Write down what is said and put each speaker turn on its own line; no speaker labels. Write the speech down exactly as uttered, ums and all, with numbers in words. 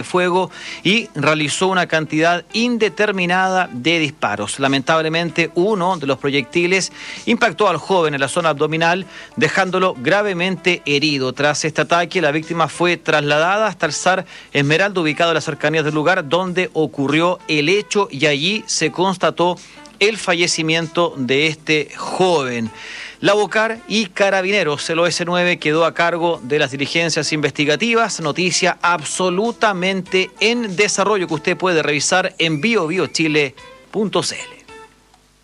fuego y realizó una cantidad indeterminada de disparos. Lamentablemente, uno de los proyectiles impactó al joven en la zona abdominal, dejándolo gravemente herido. Tras este ataque, la víctima fue trasladada hasta el S A R Esmeralda, ubicado en las cercanías del lugar donde ocurrió el hecho, y allí se constató el fallecimiento de este joven. La Bocar y Carabineros, el O S nueve, quedó a cargo de las diligencias investigativas. Noticia absolutamente en desarrollo que usted puede revisar en bio bio chile punto c l.